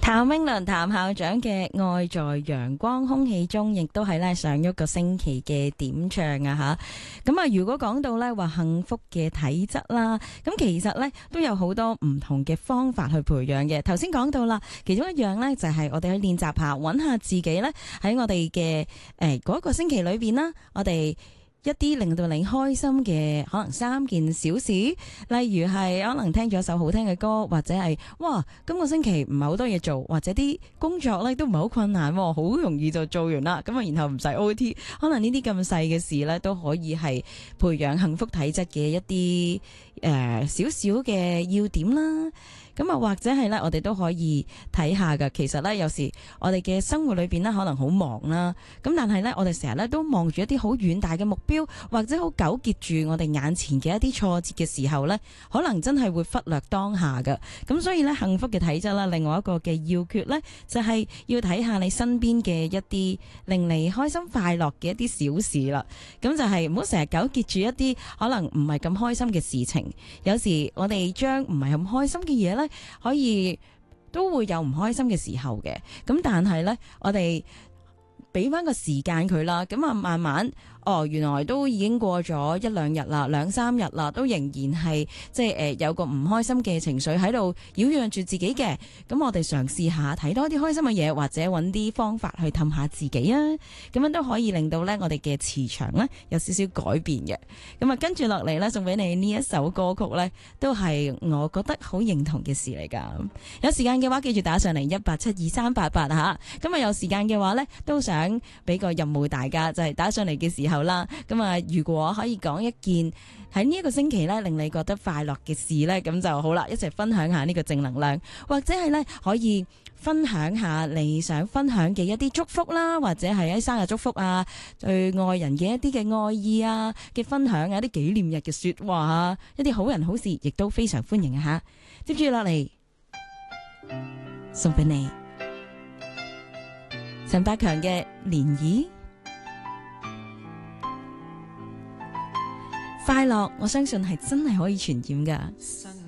譚詠麟譚校長嘅《愛在陽光空氣中》，亦都係咧上一個星期嘅點唱啊吓。咁啊，如果講到咧話幸福嘅體質啦，咁其實咧都有好多唔同嘅方法去培養嘅。頭先講到啦，其中一樣咧就係我哋去練習下，揾下自己咧喺我哋嘅嗰個星期裏邊啦，我哋一啲令到你開心嘅可能3件小事，例如係可能聽咗一首好聽嘅歌，或者係哇今個星期唔係好多嘢做，或者啲工作咧都唔係好困難，好容易就做完啦，咁啊然後唔使 OT， 可能呢啲咁細嘅事咧都可以係培養幸福體質嘅一啲少少嘅要點啦。咁啊，或者係咧，我哋都可以睇下噶。其實咧，有時我哋嘅生活裏邊咧，可能好忙啦。咁但係咧，我哋成日咧都望住一啲好遠大嘅目標，或者好糾結住我哋眼前嘅一啲挫折嘅時候咧，可能真係會忽略當下噶。咁所以咧，幸福嘅體質啦，另外一個嘅要訣咧，就係要睇下你身邊嘅一啲令你開心快樂嘅一啲小事啦。咁就係唔好成日糾結住一啲可能唔係咁開心嘅事情。有時我哋將唔係咁開心嘅嘢咧，可以都會有唔開心嘅時候嘅，咁但係呢，我哋俾翻個時間佢啦，咁啊慢慢原來都已經過咗1-2日啦，2-3日啦，都仍然係即係有個唔開心嘅情緒喺度擾攘住自己嘅。咁我哋嘗試下睇多啲開心嘅嘢，或者揾啲方法去氹下自己啊，咁樣都可以令到呢我哋嘅磁場呢有少少改變嘅。咁啊跟住落嚟呢，送俾你呢一首歌曲呢，都係我覺得好認同嘅事嚟噶。有時間嘅話，記住打上嚟1872388吓。咁啊有時間嘅話呢，都想俾個任務大家，就係打上嚟嘅時候啦，咁啊，如果可以講一件喺呢一個星期咧令你覺得快樂嘅事咧，咁就好啦，一齊分享下呢個正能量，或者係咧可以分享下你想分享嘅一啲祝福啦，或者係一啲生日祝福啊，對愛人嘅一啲嘅愛意啊嘅分享啊，一啲紀念日嘅說話啊，一啲好人好事，亦都非常歡迎啊吓。接住落嚟送俾你陳百強嘅漣漪。快樂，我相信係真係可以傳染㗎。